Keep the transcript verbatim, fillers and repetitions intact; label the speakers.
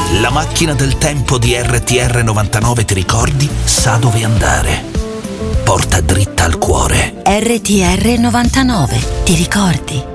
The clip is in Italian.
Speaker 1: La macchina del tempo di R T R novantanove, ti ricordi? Sa dove andare. Porta dritta al cuore.
Speaker 2: R T R novantanove, ti ricordi?